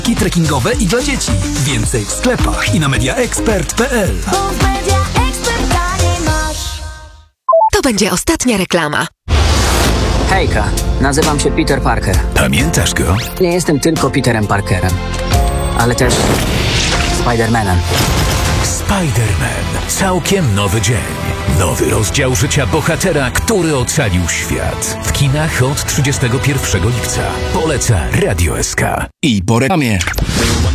trekkingowe i dla dzieci. Więcej w sklepach i na mediaexpert.pl. To będzie ostatnia reklama. Hejka, nazywam się Peter Parker. Pamiętasz go? Nie jestem tylko Peterem Parkerem, ale też Spider-Manem. Spider-Man. Całkiem nowy dzień. Nowy rozdział życia bohatera, który ocalił świat. W kinach od 31 lipca. Poleca Radio SK. I po reklamie.